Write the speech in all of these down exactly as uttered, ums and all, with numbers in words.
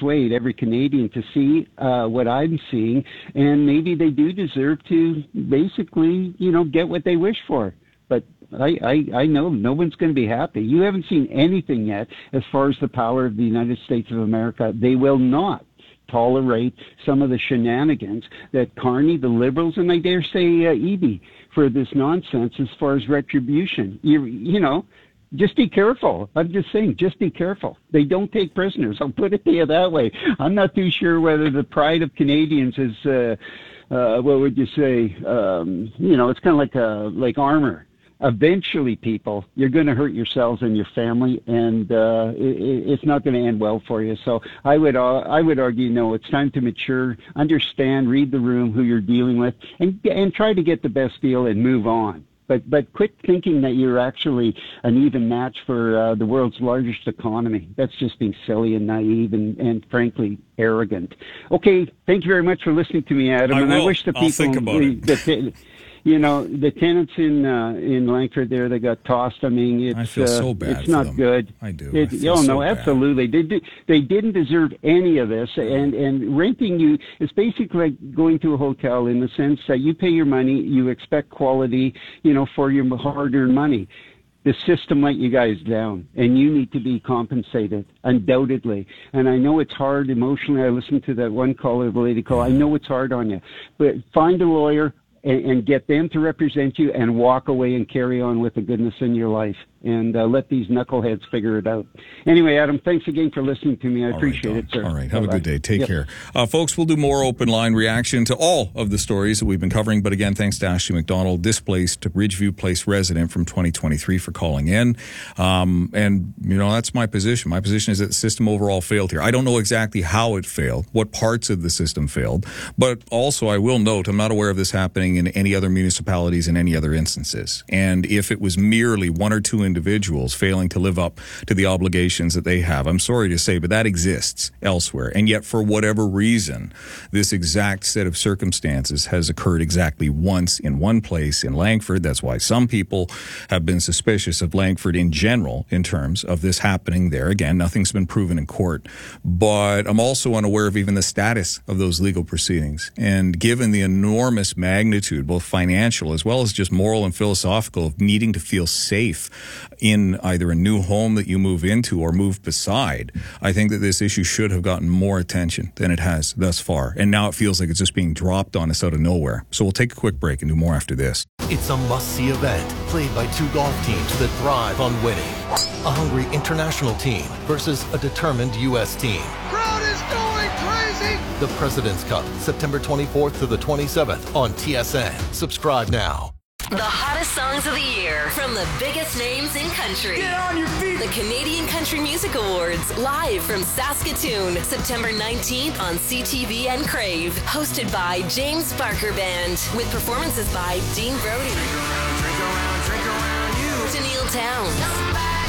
persuade every Canadian to see uh, what I'm seeing, and maybe they do deserve to basically, you know, get what they wish for. But I, I, I know no one's going to be happy. You haven't seen anything yet as far as the power of the United States of America. They will not tolerate some of the shenanigans that Carney, the Liberals, and I dare say uh, Eby for this nonsense as far as retribution. You, you know, just be careful. I'm just saying, just be careful. They don't take prisoners. I'll put it to you that way. I'm not too sure whether the pride of Canadians is, uh, uh, what would you say, um, you know, it's kind of like a, like armor. Eventually, people, you're going to hurt yourselves and your family, and uh, it, it's not going to end well for you. So I would, uh, I would argue, no, it's time to mature, understand, read the room, who you're dealing with, and and try to get the best deal and move on. But but quit thinking that you're actually an even match for uh, the world's largest economy. That's just being silly and naive and, and frankly arrogant. Okay, thank you very much for listening to me, Adam. I and will. I wish the people. I'll think about the, it. the, You know, the tenants in uh, in Langford there, they got tossed. I mean, it's I feel uh, so bad it's for not them. good. I do. It, I feel oh so no, bad. absolutely. They did. They didn't deserve any of this. And and renting you is basically like going to a hotel in the sense that you pay your money, you expect quality, you know, for your hard-earned money. The system let you guys down, and you need to be compensated, undoubtedly. And I know it's hard emotionally. I listened to that one caller, the lady call. I know it's hard on you, but find a lawyer. And, and get them to represent you and walk away and carry on with the goodness in your life and uh, let these knuckleheads figure it out. Anyway, Adam, thanks again for listening to me. I All appreciate right, it, sir. All right. Have Bye-bye. a good day. Take Yep. care. Uh, folks, we'll do more open line reaction to all of the stories that we've been covering. But again, thanks to Ashley McDonald, displaced Ridgeview Place resident from twenty twenty-three for calling in. Um, and, you know, that's my position. My position is that the system overall failed here. I don't know exactly how it failed, what parts of the system failed. But also, I will note, I'm not aware of this happening in any other municipalities in any other instances. And if it was merely one or two individuals failing to live up to the obligations that they have, I'm sorry to say, but that exists elsewhere. And yet, for whatever reason, this exact set of circumstances has occurred exactly once in one place in Langford. That's why some people have been suspicious of Langford in general in terms of this happening there. Again, nothing's been proven in court. But I'm also unaware of even the status of those legal proceedings. And given the enormous magnitude, both financial as well as just moral and philosophical, of needing to feel safe in either a new home that you move into or move beside, I think that this issue should have gotten more attention than it has thus far. And now it feels like it's just being dropped on us out of nowhere. So we'll take a quick break and do more after this. It's a must-see event played by two golf teams that thrive on winning. A hungry international team versus a determined U S team. Crowd is going crazy! The President's Cup, September twenty-fourth to the twenty-seventh on T S N. Subscribe now. The hottest songs of the year from the biggest names in country. Get on your feet! The Canadian Country Music Awards, live from Saskatoon, September nineteenth on C T V and Crave. Hosted by James Barker Band, with performances by Dean Brody, Drink around, drink around, drink around you. Tennille Towns,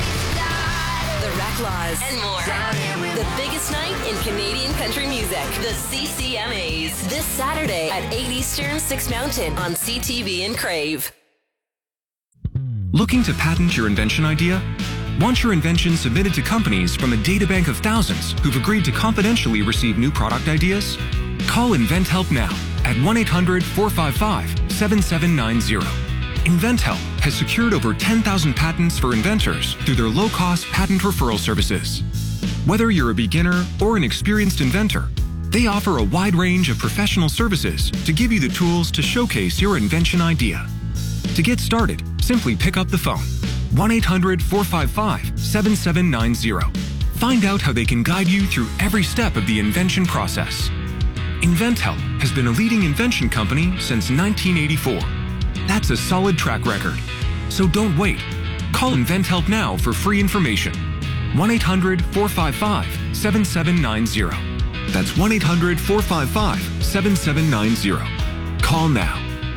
The Reclaws, and more. The biggest night in Canadian country music, the C C M As. This Saturday at eight Eastern, six Mountain on C T V and Crave. Looking to patent your invention idea? Want your invention submitted to companies from a databank of thousands who've agreed to confidentially receive new product ideas? Call InventHelp now at one eight hundred, four five five, seven seven nine zero. InventHelp has secured over ten thousand patents for inventors through their low-cost patent referral services. Whether you're a beginner or an experienced inventor, they offer a wide range of professional services to give you the tools to showcase your invention idea. To get started, simply pick up the phone, one eight hundred, four five five, seven seven nine zero. Find out how they can guide you through every step of the invention process. InventHelp has been a leading invention company since nineteen eighty-four. That's a solid track record. So don't wait. Call InventHelp now for free information. one eight hundred, four five five, seven seven nine zero. That's one eight hundred, four five five, seven seven nine zero. Call now.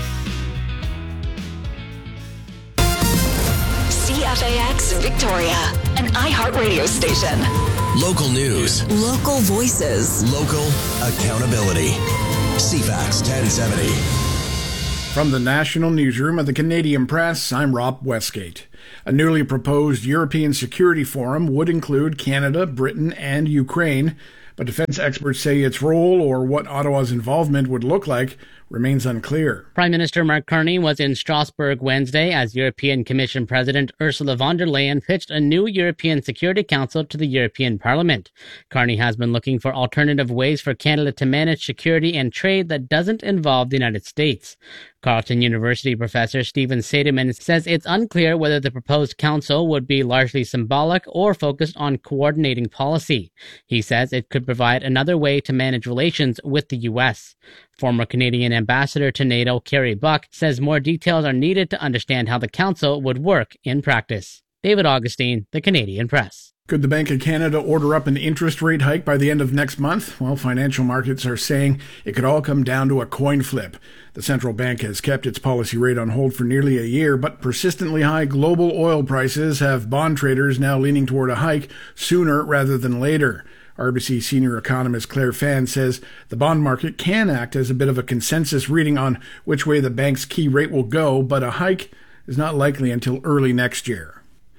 C F A X Victoria, an iHeartRadio station. Local news. Local voices. Local accountability. C FAX ten seventy. From the National Newsroom of the Canadian Press, I'm Rob Westgate. A newly proposed European Security Forum would include Canada, Britain, and Ukraine, but defense experts say its role or what Ottawa's involvement would look like remains unclear. Prime Minister Mark Carney was in Strasbourg Wednesday as European Commission President Ursula von der Leyen pitched a new European Security Council to the European Parliament. Carney has been looking for alternative ways for Canada to manage security and trade that doesn't involve the United States. Carleton University professor Stephen Seidemann says it's unclear whether the proposed council would be largely symbolic or focused on coordinating policy. He says it could provide another way to manage relations with the U S. Former Canadian ambassador to NATO, Kerry Buck, says more details are needed to understand how the council would work in practice. David Augustine, The Canadian Press. Could the Bank of Canada order up an interest rate hike by the end of next month? Well, financial markets are saying it could all come down to a coin flip. The central bank has kept its policy rate on hold for nearly a year, but persistently high global oil prices have bond traders now leaning toward a hike sooner rather than later. R B C senior economist Claire Fan says the bond market can act as a bit of a consensus reading on which way the bank's key rate will go, but a hike is not likely until early next year.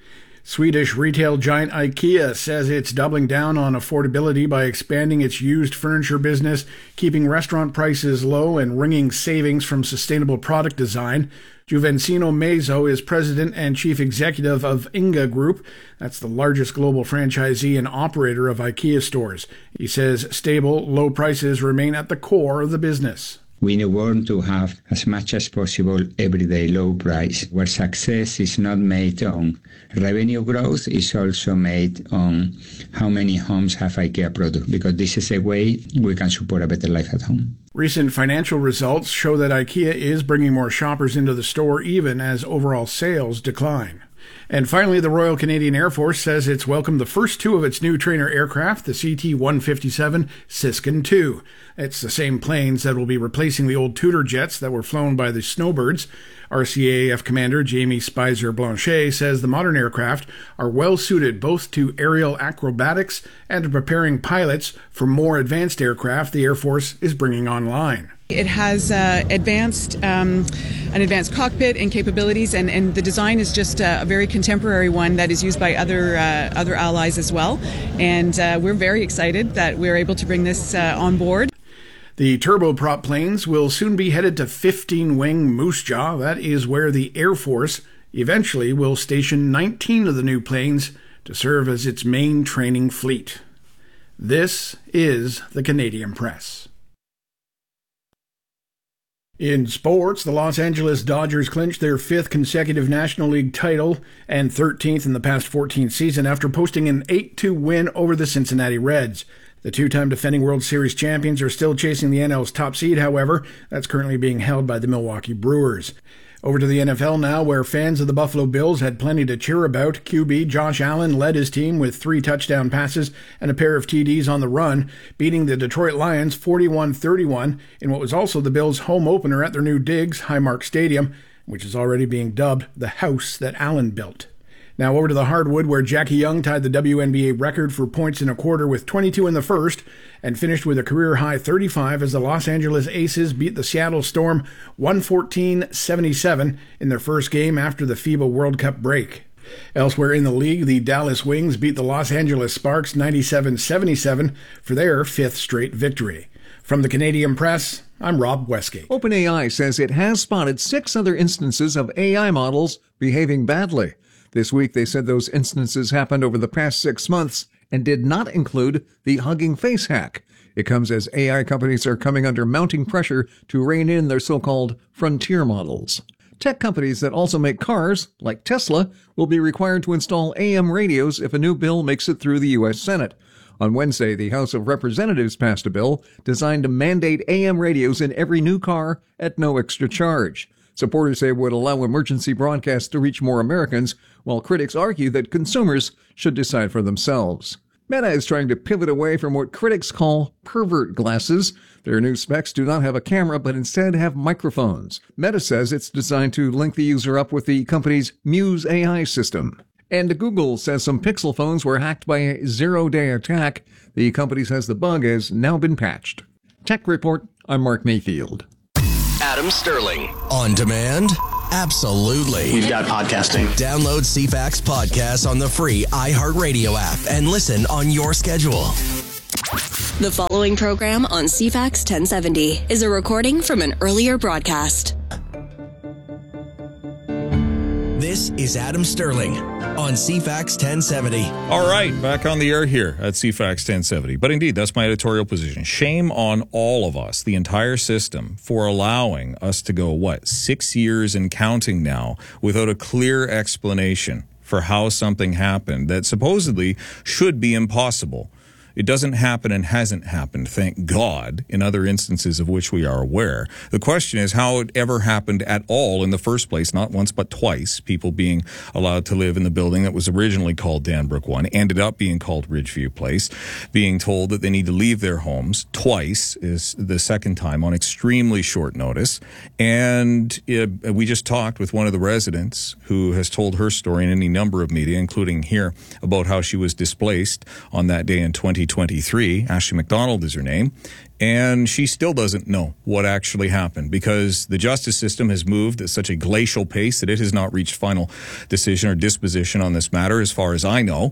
Swedish retail giant IKEA says it's doubling down on affordability by expanding its used furniture business, keeping restaurant prices low and wringing savings from sustainable product design. Juvensino Mezzo is president and chief executive of Inga Group. That's the largest global franchisee and operator of IKEA stores. He says stable, low prices remain at the core of the business. We want to have as much as possible everyday low price, where success is not made on revenue growth, is also made on how many homes have IKEA product, because this is a way we can support a better life at home. Recent financial results show that IKEA is bringing more shoppers into the store even as overall sales decline. And finally, the Royal Canadian Air Force says it's welcomed the first two of its new trainer aircraft, the C T one fifty-seven Siskin two. It's the same planes that will be replacing the old Tudor jets that were flown by the Snowbirds. R C A A F Commander Jamie Spicer Blanchet says the modern aircraft are well suited both to aerial acrobatics and to preparing pilots for more advanced aircraft the Air Force is bringing online. It has uh, advanced um, an advanced cockpit and capabilities, and, and the design is just a, a very contemporary one that is used by other uh, other allies as well. And uh, we're very excited that we're able to bring this uh, on board. The turboprop planes will soon be headed to fifteen-wing Moose Jaw. That is where the Air Force eventually will station nineteen of the new planes to serve as its main training fleet. This is the Canadian Press. In sports, the Los Angeles Dodgers clinched their fifth consecutive National League title and thirteenth in the past fourteen season after posting an eight two win over the Cincinnati Reds. The two-time defending World Series champions are still chasing the N L's top seed, however. That's currently being held by the Milwaukee Brewers. Over to the N F L now, where fans of the Buffalo Bills had plenty to cheer about. Q B Josh Allen led his team with three touchdown passes and a pair of T Ds on the run, beating the Detroit Lions forty-one thirty-one in what was also the Bills' home opener at their new Diggs Highmark Stadium, which is already being dubbed the house that Allen built. Now over to the hardwood, where Jackie Young tied the W N B A record for points in a quarter with twenty-two in the first and finished with a career-high thirty-five as the Los Angeles Aces beat the Seattle Storm one fourteen seventy-seven in their first game after the FIBA World Cup break. Elsewhere in the league, the Dallas Wings beat the Los Angeles Sparks ninety-seven seventy-seven for their fifth straight victory. From the Canadian Press, I'm Rob Westgate. OpenAI says it has spotted six other instances of A I models behaving badly. This week, they said those instances happened over the past six months and did not include the Hugging Face hack. It comes as A I companies are coming under mounting pressure to rein in their so-called frontier models. Tech companies that also make cars, like Tesla, will be required to install A M radios if a new bill makes it through the U S Senate. On Wednesday, the House of Representatives passed a bill designed to mandate A M radios in every new car at no extra charge. Supporters say it would allow emergency broadcasts to reach more Americans, while critics argue that consumers should decide for themselves. Meta is trying to pivot away from what critics call pervert glasses. Their new specs do not have a camera, but instead have microphones. Meta says it's designed to link the user up with the company's Muse A I system. And Google says some Pixel phones were hacked by a zero-day attack. The company says the bug has now been patched. Tech Report, I'm Mark Mayfield. Adam Sterling. On demand? Absolutely. We've got podcasting. Download C FAX Podcasts on the free iHeartRadio app and listen on your schedule. The following program on C FAX ten seventy is a recording from an earlier broadcast. This is Adam Sterling on C FAX ten seventy. All right, back on the air here at C FAX ten seventy. But indeed, that's my editorial position. Shame on all of us, the entire system, for allowing us to go, what, six years and counting now without a clear explanation for how something happened that supposedly should be impossible. It doesn't happen and hasn't happened, thank God, in other instances of which we are aware. The question is how it ever happened at all in the first place, not once but twice. People being allowed to live in the building that was originally called Danbrook one, ended up being called Ridgeview Place, being told that they need to leave their homes twice, is the second time on extremely short notice. And it, we just talked with one of the residents who has told her story in any number of media, including here, about how she was displaced on that day in twenty twenty-three. Ashley McDonald is her name. And she still doesn't know what actually happened because the justice system has moved at such a glacial pace that it has not reached final decision or disposition on this matter, as far as I know.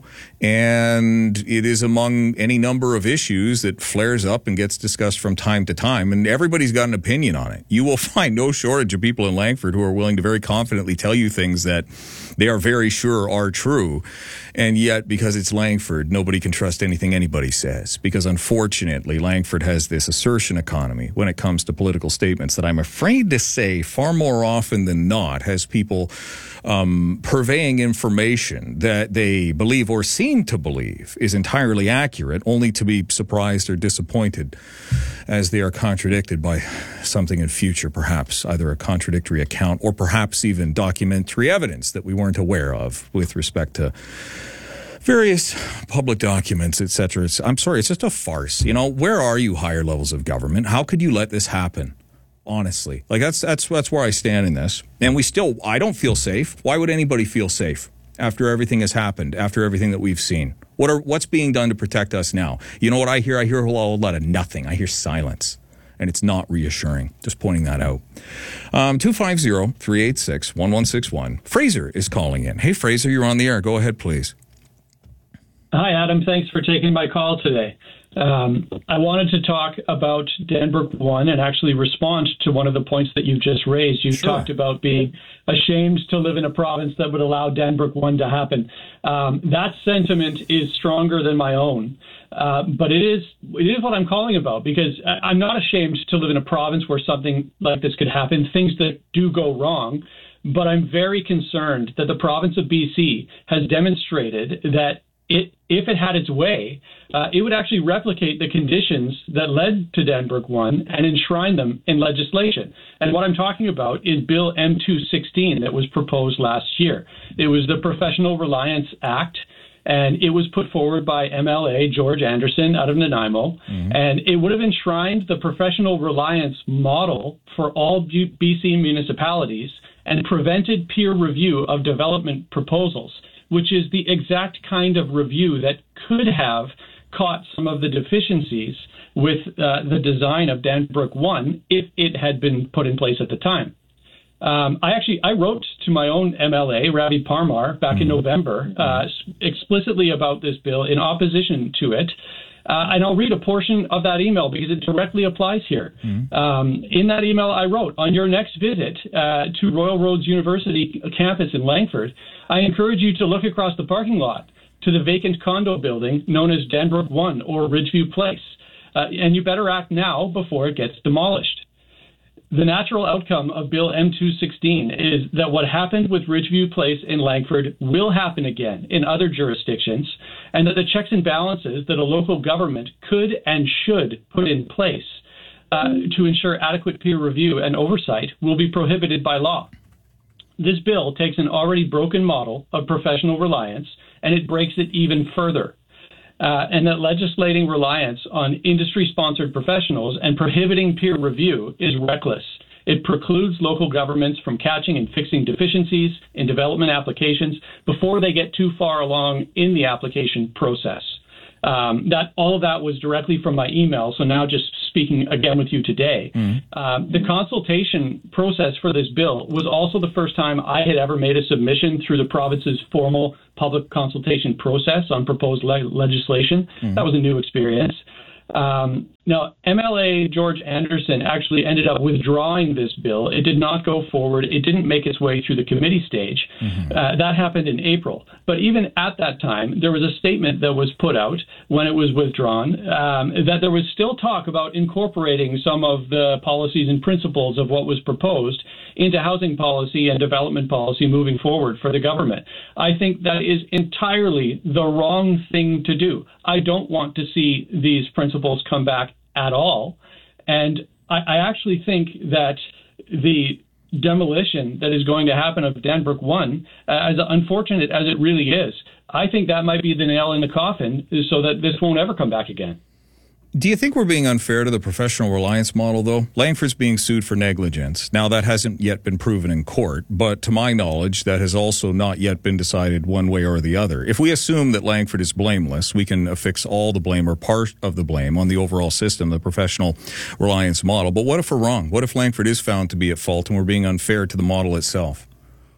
And it is among any number of issues that flares up and gets discussed from time to time. And everybody's got an opinion on it. You will find no shortage of people in Langford who are willing to very confidently tell you things that they are very sure are true. And yet, because it's Langford, nobody can trust anything anybody says. Because unfortunately, Langford has this assertion economy when it comes to political statements that I'm afraid to say far more often than not has people um, purveying information that they believe or seem to believe is entirely accurate, only to be surprised or disappointed as they are contradicted by something in future, perhaps either a contradictory account or perhaps even documentary evidence that we weren't aware of with respect to various public documents, et cetera. I'm sorry, it's just a farce. You know, where are you, higher levels of government? How could you let this happen? Honestly, like that's that's that's where I stand in this. And we still, I don't feel safe. Why would anybody feel safe after everything has happened, after everything that we've seen? What are what's being done to protect us now? You know what I hear? I hear a whole lot of nothing. I hear silence. And it's not reassuring. Just pointing that out. Um, two five zero, three eight six, one one six one. Fraser is calling in. Hey, Fraser, you're on the air. Go ahead, please. Hi, Adam. Thanks for taking my call today. Um, I wanted to talk about Danbrook one and actually respond to one of the points that you just raised. You sure. talked about being ashamed to live in a province that would allow Danbrook one to happen. Um, that sentiment is stronger than my own. Uh, but it is it is what I'm calling about, because I'm not ashamed to live in a province where something like this could happen, things that do go wrong. But I'm very concerned that the province of B C has demonstrated that it, if it had its way, uh, it would actually replicate the conditions that led to Danbrook one and enshrine them in legislation. And what I'm talking about is Bill M two sixteen that was proposed last year. It was the Professional Reliance Act, and it was put forward by M L A George Anderson out of Nanaimo, mm-hmm. and it would have enshrined the professional reliance model for all B C municipalities and prevented peer review of development proposals, which is the exact kind of review that could have caught some of the deficiencies with uh, the design of Danbrook one if it had been put in place at the time. Um, I actually I wrote to my own M L A, Ravi Parmar, back mm-hmm. in November, uh, explicitly about this bill in opposition to it. Uh, and I'll read a portion of that email because it directly applies here. Mm-hmm. Um, in that email, I wrote, on your next visit uh, to Royal Roads University campus in Langford, I encourage you to look across the parking lot to the vacant condo building known as Danbrook one or Ridgeview Place. Uh, and you better act now before it gets demolished. The natural outcome of Bill M two sixteen is that what happened with Ridgeview Place in Langford will happen again in other jurisdictions, and that the checks and balances that a local government could and should put in place uh, to ensure adequate peer review and oversight will be prohibited by law. This bill takes an already broken model of professional reliance, and it breaks it even further. Uh, and that legislating reliance on industry-sponsored professionals and prohibiting peer review is reckless. It precludes local governments from catching and fixing deficiencies in development applications before they get too far along in the application process. Um, that all of that was directly from my email, so now just speaking again with you today. Mm-hmm. Um, the consultation process for this bill was also the first time I had ever made a submission through the province's formal public consultation process on proposed le- legislation. Mm-hmm. That was a new experience. Um, now, M L A George Anderson actually ended up withdrawing this bill. It did not go forward. It didn't make its way through the committee stage. Mm-hmm. Uh, that happened in April. But even at that time, there was a statement that was put out when it was withdrawn um, that there was still talk about incorporating some of the policies and principles of what was proposed into housing policy and development policy moving forward for the government. I think that is entirely the wrong thing to do. I don't want to see these principles come back at all. And I, I actually think that the demolition that is going to happen of Danbrook one, uh, as unfortunate as it really is, I think that might be the nail in the coffin so that this won't ever come back again. Do you think we're being unfair to the professional reliance model, though? Langford's being sued for negligence. Now, that hasn't yet been proven in court, but to my knowledge, that has also not yet been decided one way or the other. If we assume that Langford is blameless, we can affix all the blame or part of the blame on the overall system, the professional reliance model. But what if we're wrong? What if Langford is found to be at fault and we're being unfair to the model itself?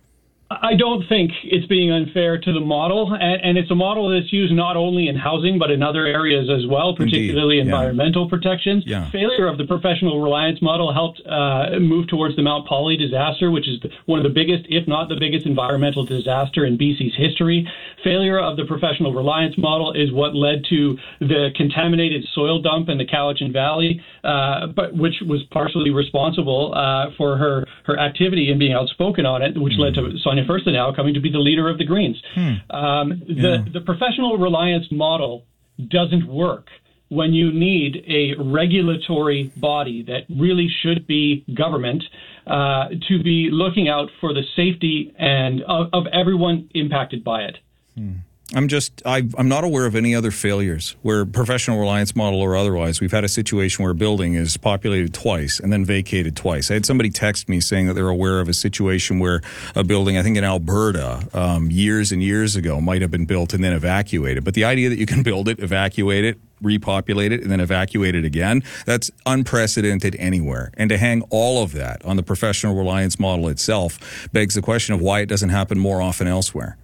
I don't think it's being unfair to the model, and, and it's a model that's used not only in housing but in other areas as well, particularly Indeed. environmental yeah. protections. Yeah. Failure of the professional reliance model helped uh, move towards the Mount Polley disaster, which is one of the biggest, if not the biggest, environmental disaster in B C's history. Failure of the professional reliance model is what led to the contaminated soil dump in the Cowichan Valley, uh, but which was partially responsible uh, for her, her activity and being outspoken on it, which mm. led to Sonia Furstenau coming to be the leader of the Greens. Hmm. Um, yeah. the, the professional reliance model doesn't work when you need a regulatory body that really should be government uh, to be looking out for the safety and of, of everyone impacted by it. Hmm. I'm just, I, I'm not aware of any other failures where professional reliance model or otherwise, we've had a situation where a building is populated twice and then vacated twice. I had somebody text me saying that they're aware of a situation where a building, I think in Alberta, um, years and years ago might have been built and then evacuated. But the idea that you can build it, evacuate it, repopulate it, and then evacuate it again, that's unprecedented anywhere. And to hang all of that on the professional reliance model itself begs the question of why it doesn't happen more often elsewhere.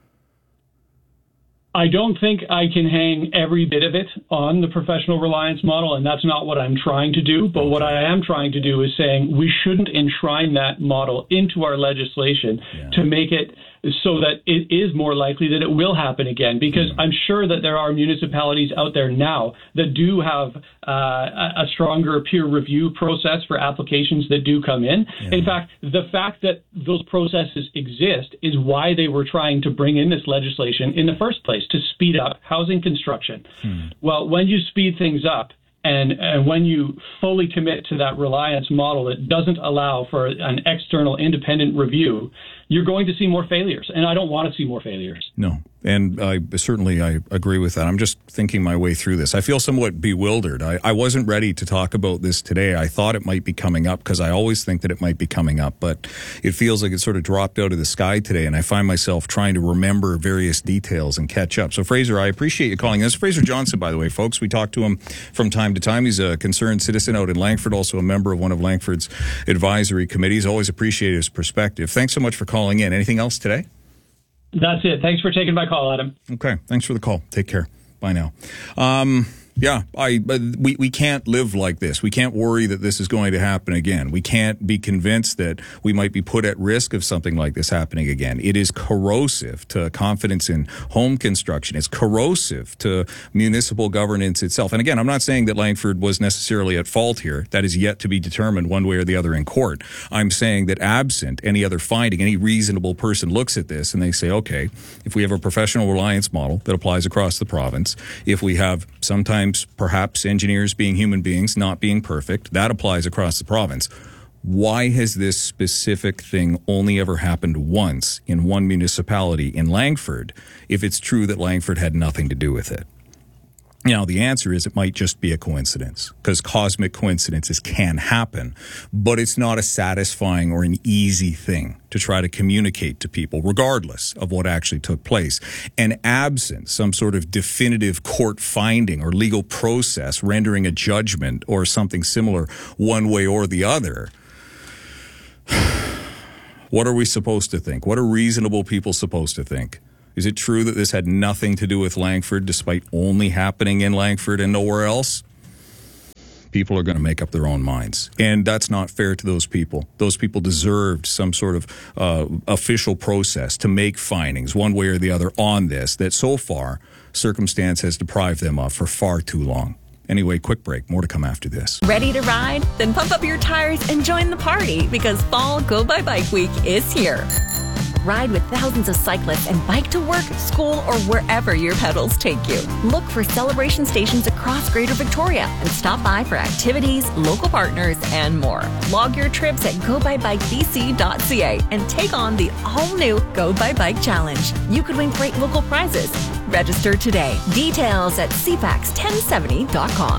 I don't think I can hang every bit of it on the professional reliance model, and that's not what I'm trying to do. But what I am trying to do is saying we shouldn't enshrine that model into our legislation yeah. to make it so that it is more likely that it will happen again, because I'm sure that there are municipalities out there now that do have uh, a stronger peer review process for applications that do come in. Yeah. In fact, the fact that those processes exist is why they were trying to bring in this legislation in the first place, to speed up housing construction. Hmm. Well, when you speed things up, And, and when you fully commit to that reliance model that doesn't allow for an external independent review, you're going to see more failures. And I don't want to see more failures. No. And I certainly I agree with that. I'm just thinking my way through this. I feel somewhat bewildered. I, I wasn't ready to talk about this today. I thought it might be coming up because I always think that it might be coming up, but it feels like it sort of dropped out of the sky today, and I find myself trying to remember various details and catch up. So, Fraser, I appreciate you calling. This is Fraser Johnson, by the way, folks. We talk to him from time to time. He's a concerned citizen out in Langford, also a member of one of Langford's advisory committees. Always appreciate his perspective. Thanks so much for calling in. Anything else today? That's it. Thanks for taking my call, Adam. Okay. Thanks for the call. Take care. Bye now. Um, yeah, I we, we can't live like this. We can't worry that this is going to happen again. We can't be convinced that we might be put at risk of something like this happening again. It is corrosive to confidence in home construction. It's corrosive to municipal governance itself. And again, I'm not saying that Langford was necessarily at fault here. That is yet to be determined one way or the other in court. I'm saying that absent any other finding, any reasonable person looks at this and they say, okay, if we have a professional reliance model that applies across the province, if we have sometimes perhaps engineers being human beings, not being perfect, that applies across the province. Why has this specific thing only ever happened once in one municipality in Langford if it's true that Langford had nothing to do with it? Now, the answer is it might just be a coincidence, because cosmic coincidences can happen, but it's not a satisfying or an easy thing to try to communicate to people, regardless of what actually took place. And absent some sort of definitive court finding or legal process rendering a judgment or something similar one way or the other, what are we supposed to think? What are reasonable people supposed to think? Is it true that this had nothing to do with Langford, despite only happening in Langford and nowhere else? People are going to make up their own minds. And that's not fair to those people. Those people deserved some sort of uh, official process to make findings one way or the other on this that so far circumstance has deprived them of for far too long. Anyway, quick break. More to come after this. Ready to ride? Then pump up your tires and join the party because Fall Go By Bike Week is here. Ride with thousands of cyclists and bike to work, school, or wherever your pedals take you. Look for celebration stations across Greater Victoria and stop by for activities, local partners, and more. Log your trips at go by bike b c dot c a and take on the all-new Go By Bike Challenge. You could win great local prizes. Register today. Details at c fax ten seventy dot com.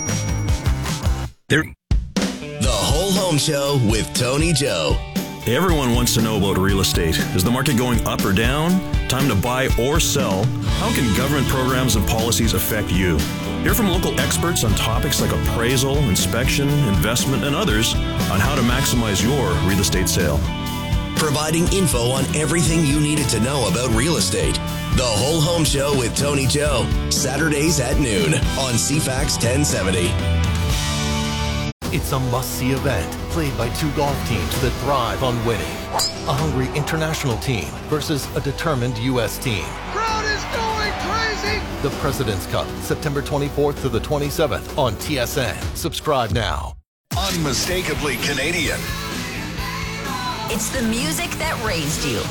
The Whole Home Show with Tony Joe. Everyone wants to know about real estate. Is the market going up or down? Time to buy or sell? How can government programs and policies affect you? Hear from local experts on topics like appraisal, inspection, investment, and others on how to maximize your real estate sale. Providing info on everything you needed to know about real estate. The Whole Home Show with Tony Joe. Saturdays at noon on C FAX ten seventy. It's a must-see event played by two golf teams that thrive on winning. A hungry international team versus a determined U S team. Crowd is going crazy! The President's Cup, September twenty-fourth to the twenty-seventh on T S N. Subscribe now. Unmistakably Canadian. It's the music that raised you.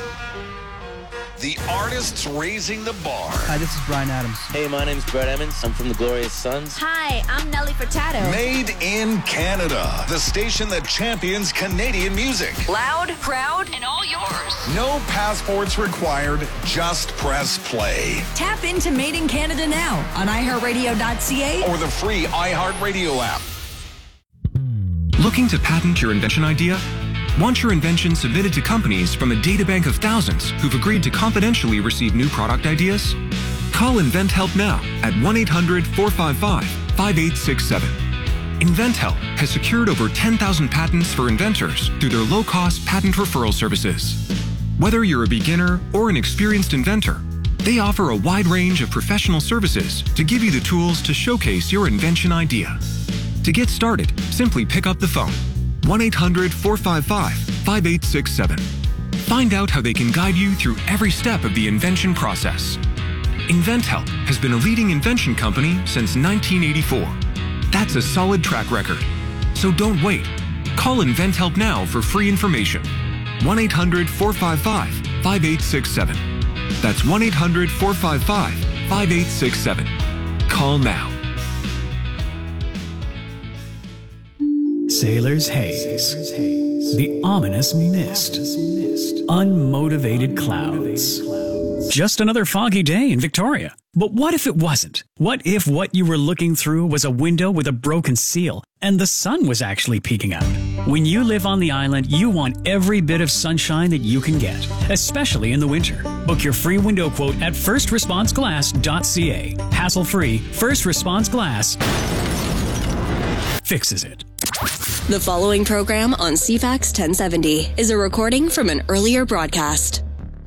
The artists raising the bar. Hi, this is Brian Adams. Hey, my name's Brett Emmons. I'm from the Glorious Sons. Hi, I'm Nelly Furtado. Made in Canada. The station that champions Canadian music. Loud, proud, and all yours. No passports required. Just press play. Tap into Made in Canada now on i heart radio dot c a or the free iHeartRadio app. Looking to patent your invention idea? Want your invention submitted to companies from a databank of thousands who've agreed to confidentially receive new product ideas? Call InventHelp now at one eight hundred four five five five eight six seven. InventHelp has secured over ten thousand patents for inventors through their low-cost patent referral services. Whether you're a beginner or an experienced inventor, they offer a wide range of professional services to give you the tools to showcase your invention idea. To get started, simply pick up the phone. one eight hundred four five five five eight six seven. Find out how they can guide you through every step of the invention process. InventHelp has been a leading invention company since nineteen eighty-four. That's a solid track record. So don't wait. Call InventHelp now for free information. one eight hundred four five five five eight six seven. That's one eight hundred four five five five eight six seven. Call now. Sailor's haze, the ominous mist, unmotivated clouds. Just another foggy day in Victoria. But what if it wasn't? What if what you were looking through was a window with a broken seal and the sun was actually peeking out? When you live on the island, you want every bit of sunshine that you can get, especially in the winter. Book your free window quote at first response glass dot c a. Hassle-free, First Response Glass fixes it. The following program on C FAX ten seventy is a recording from an earlier broadcast.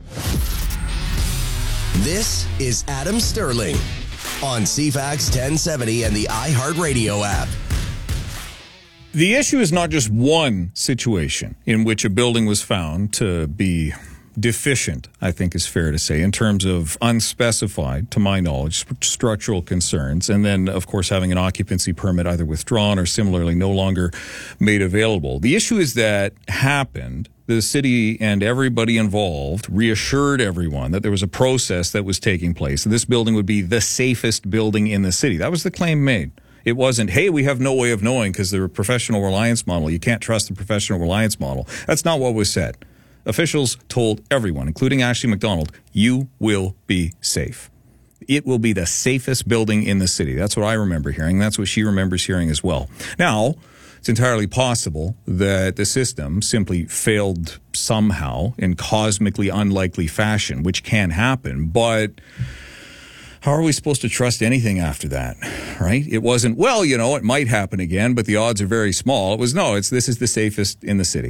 This is Adam Sterling on C FAX ten seventy and the iHeartRadio app. The issue is not just one situation in which a building was found to be deficient, I think is fair to say, in terms of unspecified, to my knowledge, structural concerns, and then, of course, having an occupancy permit either withdrawn or similarly no longer made available. The issue is that happened. The city and everybody involved reassured everyone that there was a process that was taking place. This building would be the safest building in the city. That was the claim made. It wasn't, hey, we have no way of knowing because they're a professional reliance model. You can't trust the professional reliance model. That's not what was said. Officials told everyone, including Ashley McDonald, you will be safe. It will be the safest building in the city. That's what I remember hearing. That's what she remembers hearing as well. Now, it's entirely possible that the system simply failed somehow in cosmically unlikely fashion, which can happen, but how are we supposed to trust anything after that, right? It wasn't, well, you know, it might happen again, but the odds are very small. It was, no, it's this is the safest in the city.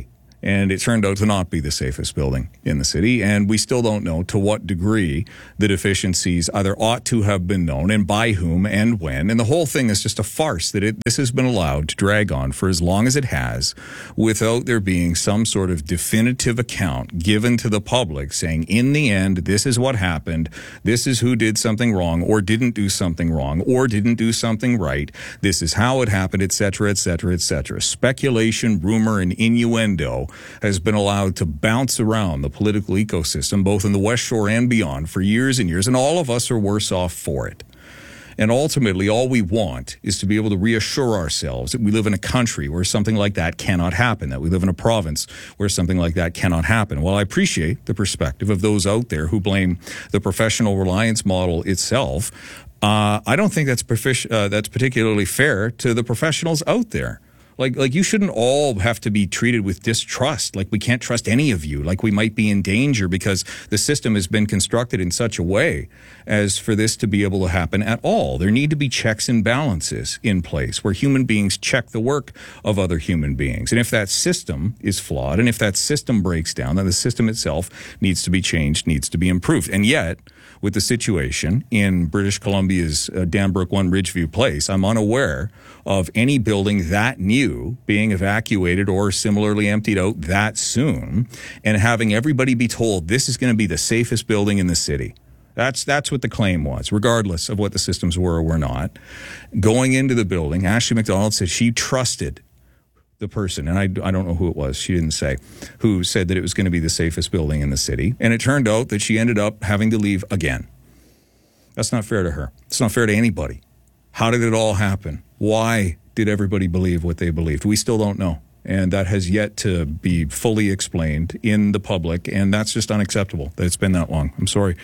And it turned out to not be the safest building in the city. And we still don't know to what degree the deficiencies either ought to have been known and by whom and when. And the whole thing is just a farce that it, this has been allowed to drag on for as long as it has without there being some sort of definitive account given to the public saying, in the end, this is what happened. This is who did something wrong or didn't do something wrong or didn't do something right. This is how it happened, et cetera, et cetera, et cetera. Speculation, rumor, and innuendo has been allowed to bounce around the political ecosystem, both in the West Shore and beyond, for years and years, and all of us are worse off for it. And ultimately, all we want is to be able to reassure ourselves that we live in a country where something like that cannot happen, that we live in a province where something like that cannot happen. While I appreciate the perspective of those out there who blame the professional reliance model itself, uh, I don't think that's, profic- uh, that's particularly fair to the professionals out there. Like, like you shouldn't all have to be treated with distrust. Like we can't trust any of you. Like we might be in danger because the system has been constructed in such a way as for this to be able to happen at all. There need to be checks and balances in place where human beings check the work of other human beings. And if that system is flawed and if that system breaks down, then the system itself needs to be changed, needs to be improved. And yet, with the situation in British Columbia's uh, Danbrook one Ridgeview Place, I'm unaware of any building that new being evacuated or similarly emptied out that soon and having everybody be told this is going to be the safest building in the city. That's that's what the claim was, regardless of what the systems were or were not. Going into the building, Ashley McDonald said she trusted the person, and I, I don't know who it was, she didn't say, who said that it was going to be the safest building in the city. And it turned out that she ended up having to leave again. That's not fair to her. It's not fair to anybody. How did it all happen? Why did everybody believe what they believed? We still don't know. And that has yet to be fully explained in the public. And that's just unacceptable that it's been that long. I'm sorry.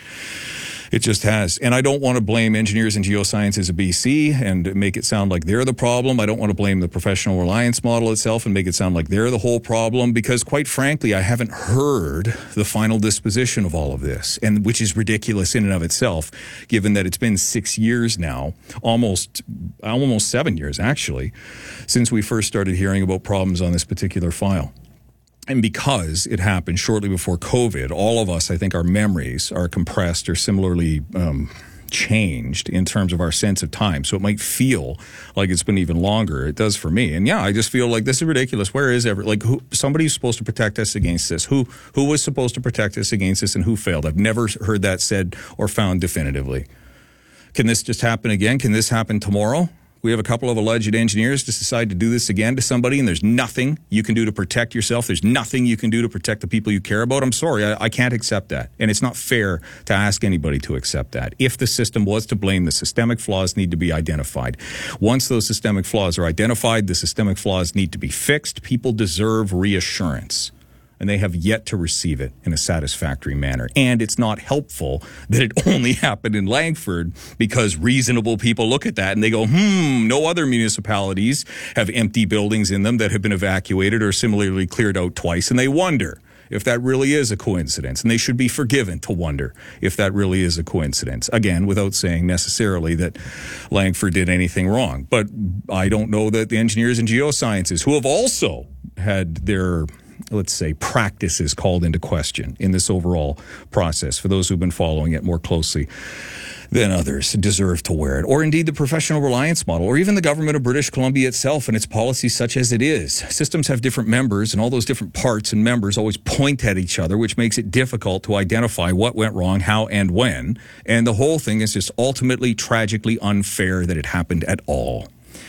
It just has. And I don't want to blame engineers and geosciences of B C and make it sound like they're the problem. I don't want to blame the professional reliance model itself and make it sound like they're the whole problem, because quite frankly, I haven't heard the final disposition of all of this, and which is ridiculous in and of itself, given that it's been six years now, almost, almost seven years actually, since we first started hearing about problems on this particular file. And because it happened shortly before COVID, all of us, I think our memories are compressed or similarly um, changed in terms of our sense of time. So it might feel like it's been even longer. It does for me. And yeah, I just feel like this is ridiculous. Where is every, like who, somebody's supposed to protect us against this? Who, who was supposed to protect us against this and who failed? I've never heard that said or found definitively. Can this just happen again? Can this happen tomorrow? We have a couple of alleged engineers just decide to do this again to somebody, and there's nothing you can do to protect yourself. There's nothing you can do to protect the people you care about. I'm sorry, I, I can't accept that. And it's not fair to ask anybody to accept that. If the system was to blame, the systemic flaws need to be identified. Once those systemic flaws are identified, the systemic flaws need to be fixed. People deserve reassurance, and they have yet to receive it in a satisfactory manner. And it's not helpful that it only happened in Langford, because reasonable people look at that and they go, hmm, no other municipalities have empty buildings in them that have been evacuated or similarly cleared out twice, and they wonder if that really is a coincidence. And they should be forgiven to wonder if that really is a coincidence. Again, without saying necessarily that Langford did anything wrong. But I don't know that the engineers and geosciences, who have also had their, let's say, practices called into question in this overall process, for those who've been following it more closely than others, deserve to wear it. Or indeed the professional reliance model, or even the government of British Columbia itself and its policies such as it is. Systems have different members, and all those different parts and members always point at each other, which makes it difficult to identify what went wrong, how, and when. And the whole thing is just ultimately tragically unfair that it happened at all.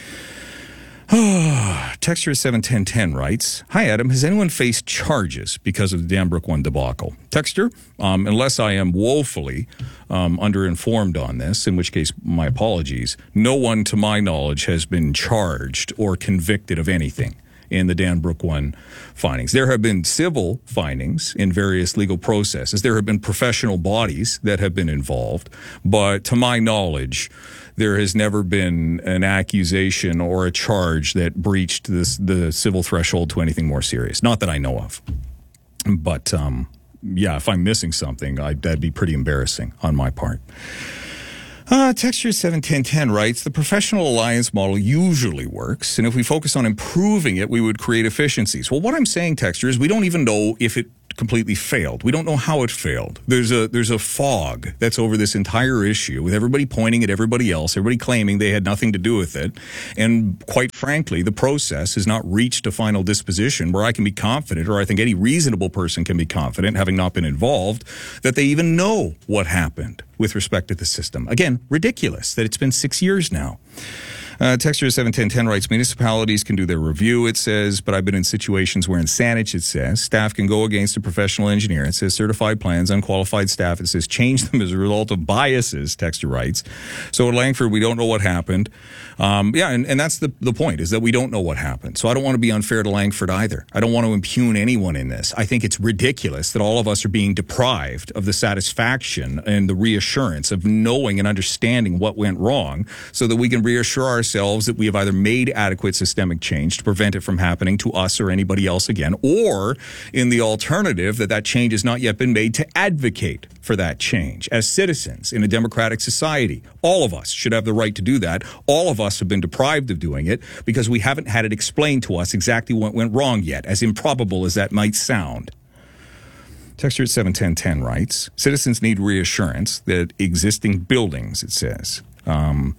Texture seven ten ten writes, "Hi Adam, has anyone faced charges because of the Danbrook one debacle?" Texture, um, unless I am woefully um, underinformed on this, in which case my apologies, no one to my knowledge has been charged or convicted of anything in the Danbrook one findings. There have been civil findings in various legal processes. There have been professional bodies that have been involved, but to my knowledge, there has never been an accusation or a charge that breached this, the civil threshold to anything more serious. Not that I know of. But, um, yeah, if I'm missing something, I, that'd be pretty embarrassing on my part. Uh, Texture seven ten ten writes, the professional alliance model usually works, and if we focus on improving it, we would create efficiencies. Well, what I'm saying, Texture, is we don't even know if it completely failed. We don't know how it failed. There's a there's a fog that's over this entire issue, with everybody pointing at everybody else, everybody claiming they had nothing to do with it. And quite frankly, the process has not reached a final disposition where I can be confident, or I think any reasonable person can be confident, having not been involved, that they even know what happened with respect to the system. Again, ridiculous that it's been six years now. Uh, Texture seven ten ten writes, municipalities can do their review, it says, but I've been in situations where in Saanich, it says, staff can go against a professional engineer. It says certified plans, unqualified staff. It says change them as a result of biases, Texture writes. So at Langford, we don't know what happened. Um, yeah, and, and that's the, the point, is that we don't know what happened. So I don't want to be unfair to Langford either. I don't want to impugn anyone in this. I think it's ridiculous that all of us are being deprived of the satisfaction and the reassurance of knowing and understanding what went wrong so that we can reassure ourselves that we have either made adequate systemic change to prevent it from happening to us or anybody else again, or in the alternative, that that change has not yet been made to advocate for that change. As citizens in a democratic society, all of us should have the right to do that. All of us have been deprived of doing it because we haven't had it explained to us exactly what went wrong yet, as improbable as that might sound. Texture at seven ten ten writes, citizens need reassurance that existing buildings, it says, um,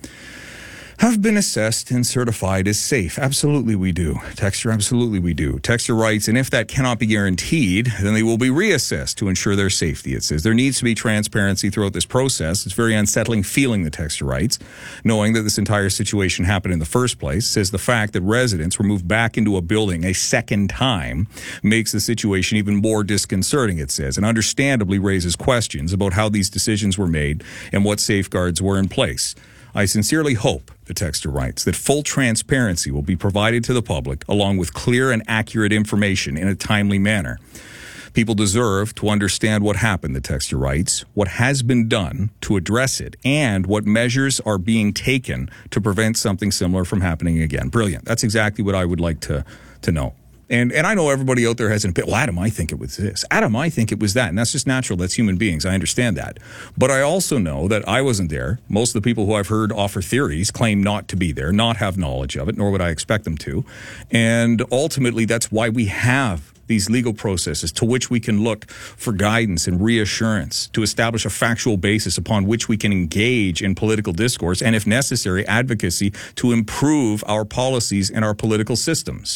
have been assessed and certified as safe. Absolutely we do. Texture, absolutely we do. Texture writes, and if that cannot be guaranteed, then they will be reassessed to ensure their safety. It says there needs to be transparency throughout this process. It's very unsettling feeling, the Texture writes, knowing that this entire situation happened in the first place. It says the fact that residents were moved back into a building a second time makes the situation even more disconcerting, it says, and understandably raises questions about how these decisions were made and what safeguards were in place. I sincerely hope, the texter writes, that full transparency will be provided to the public along with clear and accurate information in a timely manner. People deserve to understand what happened, the texter writes, what has been done to address it, and what measures are being taken to prevent something similar from happening again. Brilliant. That's exactly what I would like to, to know. And and I know everybody out there has an opinion. Well, Adam, I think it was this. Adam, I think it was that. And that's just natural. That's human beings. I understand that. But I also know that I wasn't there. Most of the people who I've heard offer theories claim not to be there, not have knowledge of it, nor would I expect them to. And ultimately, that's why we have these legal processes to which we can look for guidance and reassurance, to establish a factual basis upon which we can engage in political discourse and, if necessary, advocacy to improve our policies and our political systems.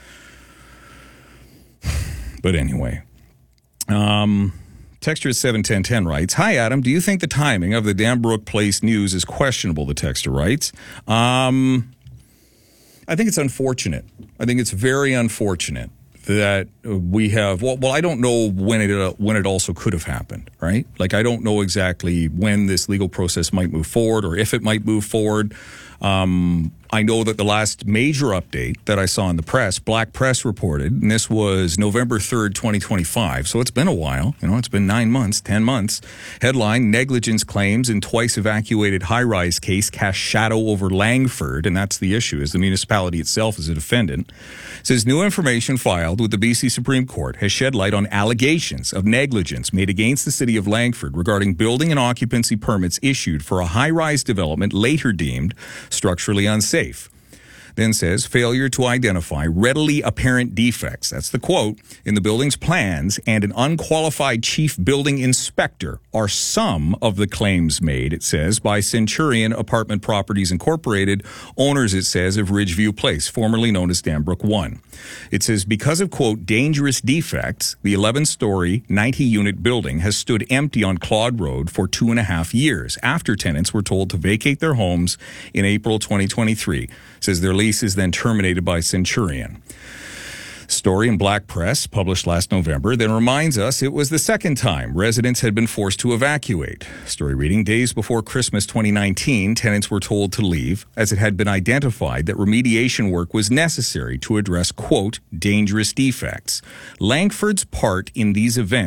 But anyway, um, Texture at seven ten ten writes, hi, Adam, do you think the timing of the Danbrook Place news is questionable, the texter writes. Um, I think it's unfortunate. I think it's very unfortunate that we have, well, well I don't know when it uh, when it also could have happened, right? Like, I don't know exactly when this legal process might move forward or if it might move forward. Um, I know that the last major update that I saw in the press, Black Press reported, and this was November third, twenty twenty-five. So it's been a while. You know, it's been nine months, ten months. Headline, negligence claims in twice evacuated high-rise case cast shadow over Langford. And that's the issue, is the municipality itself is a defendant. It says new information filed with the B C Supreme Court has shed light on allegations of negligence made against the city of Langford regarding building and occupancy permits issued for a high-rise development later deemed structurally unsafe. Then says, failure to identify readily apparent defects, that's the quote, in the building's plans and an unqualified chief building inspector are some of the claims made, it says, by Centurion Apartment Properties Incorporated, owners, it says, of Ridgeview Place, formerly known as Danbrook one. It says, because of, quote, dangerous defects, the eleven-story, ninety-unit building has stood empty on Claude Road for two and a half years after tenants were told to vacate their homes in April twenty twenty-three. It says their lease is then terminated by Centurion. Story in Black Press, published last November, then reminds us it was the second time residents had been forced to evacuate. Story reading, days before Christmas twenty nineteen, tenants were told to leave as it had been identified that remediation work was necessary to address, quote, dangerous defects. Langford's part in these events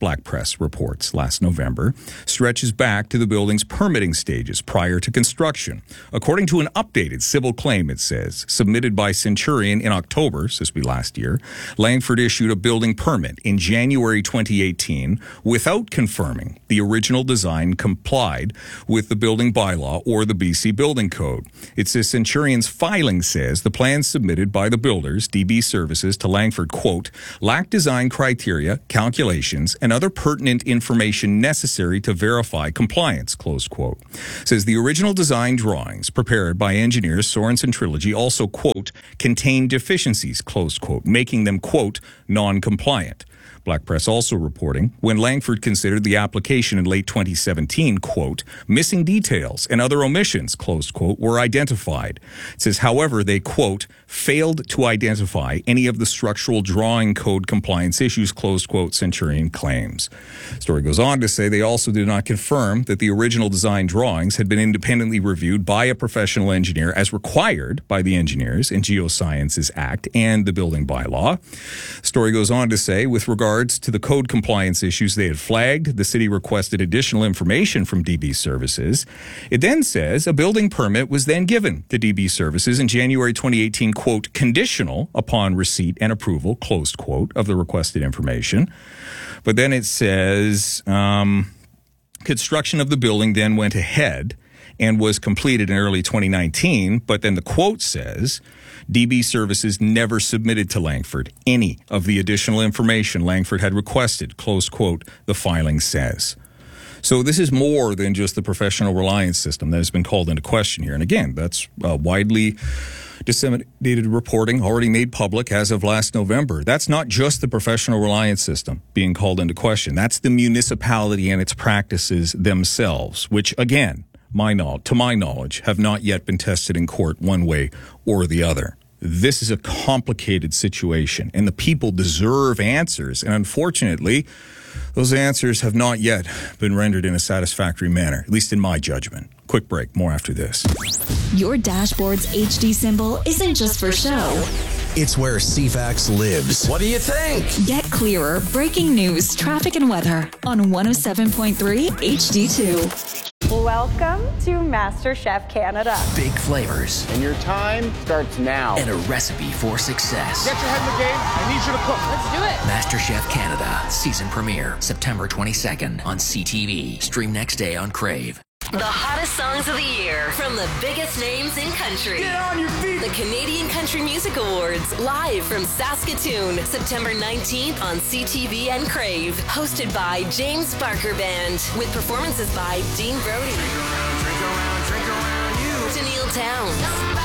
Black Press reports last November, stretches back to the building's permitting stages prior to construction. According to an updated civil claim, it says, submitted by Centurion in October, so this would be last year, Langford issued a building permit in January twenty eighteen without confirming the original design complied with the building bylaw or the B C Building Code. It says Centurion's filing says the plans submitted by the builders, D B Services, to Langford, quote, lack design criteria, calculations, and other pertinent information necessary to verify compliance, close quote. It says the original design drawings prepared by engineers Sorensen Trilogy also, quote, contain deficiencies, close quote, making them, quote, non-compliant. Black Press also reporting, when Langford considered the application in late twenty seventeen, quote, missing details and other omissions, close quote, were identified. It says, however, they, quote, failed to identify any of the structural drawing code compliance issues, close quote, Centurion claims. Story goes on to say they also did not confirm that the original design drawings had been independently reviewed by a professional engineer as required by the Engineers and Geosciences Act and the building bylaw. Story goes on to say, with regard to the code compliance issues they had flagged, the city requested additional information from D B Services. It then says a building permit was then given to D B Services in January twenty eighteen, quote, conditional upon receipt and approval, closed quote, of the requested information. But then it says um, construction of the building then went ahead and was completed in early twenty nineteen, but then the quote says D B Services never submitted to Langford any of the additional information Langford had requested, close quote, the filing says. So this is more than just the professional reliance system that has been called into question here. And again, that's uh, widely disseminated reporting already made public as of last November. That's not just the professional reliance system being called into question. That's the municipality and its practices themselves, which again, my knowledge, to my knowledge, have not yet been tested in court one way or the other. This is a complicated situation, and the people deserve answers. And unfortunately, those answers have not yet been rendered in a satisfactory manner, at least in my judgment. Quick break, more after this. Your dashboard's H D symbol isn't just for show. It's where C FAX lives. What do you think? Get clearer breaking news, traffic, and weather on one oh seven point three H D two. Welcome to MasterChef Canada. Big flavors. And your time starts now. And a recipe for success. Get your head in the game. I need you to cook. Let's do it. MasterChef Canada. Season premiere September twenty-second on C T V. Stream next day on Crave. The hottest songs of the year from the biggest names in country. Get on your feet! The Canadian Country Music Awards, live from Saskatoon, September nineteenth on C T V and Crave. Hosted by James Barker Band, with performances by Dean Brody, Drink around, drink around, drink around you. Daniil Towns,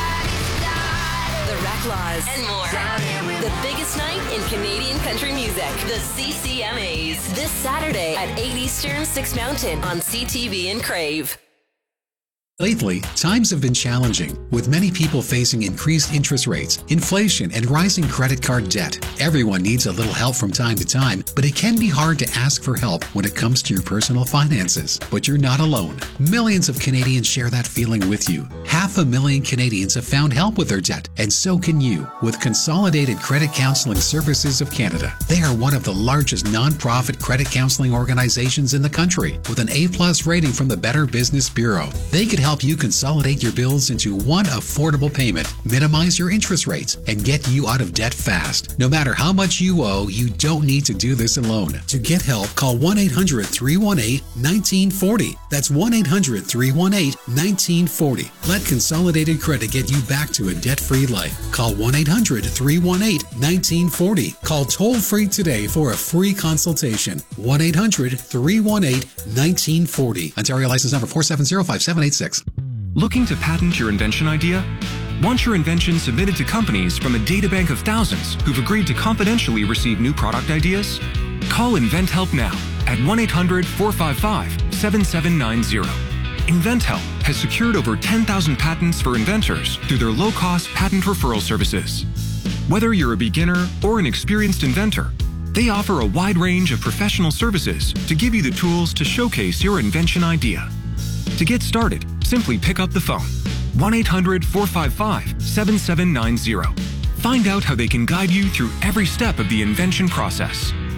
The Reclaws, and more. The biggest night in Canadian country music, the C C M As. This Saturday at eight Eastern, six Mountain on C T V and Crave. Lately, times have been challenging, with many people facing increased interest rates, inflation, and rising credit card debt. Everyone needs a little help from time to time, but it can be hard to ask for help when it comes to your personal finances. But you're not alone. Millions of Canadians share that feeling with you. Half a million Canadians have found help with their debt, and so can you, with Consolidated Credit Counseling Services of Canada. They are one of the largest non-profit credit counseling organizations in the country, with an A-plus rating from the Better Business Bureau. They could help you consolidate your bills into one affordable payment, minimize your interest rates, and get you out of debt fast. No matter how much you owe, you don't need to do this alone. To get help, call one eight hundred, three one eight, one nine four zero. That's one eight hundred, three one eight, one nine four zero. Let Consolidated Credit get you back to a debt-free life. Call one eight hundred, three one eight, one nine four zero. Call toll-free today for a free consultation. one eight hundred, three one eight, one nine four zero. Ontario license number four seven zero five seven eight six. Looking to patent your invention idea? Want your invention submitted to companies from a databank of thousands who've agreed to confidentially receive new product ideas? Call InventHelp now at one eight hundred, four five five, seven seven nine zero. InventHelp has secured over ten thousand patents for inventors through their low-cost patent referral services. Whether you're a beginner or an experienced inventor, they offer a wide range of professional services to give you the tools to showcase your invention idea. To get started, simply pick up the phone, one eight hundred, four five five, seven seven nine zero. Find out how they can guide you through every step of the invention process.